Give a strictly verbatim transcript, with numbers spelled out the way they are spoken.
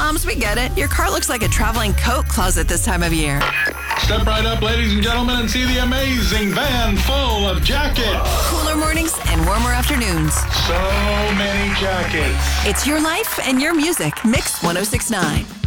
moms, we get it. Your car looks like a traveling coat closet this time of year. Step right up, ladies and gentlemen, and see the amazing van full of jackets. Cooler mornings and warmer afternoons. So many jackets. It's your life and your music. Mix one oh six point nine.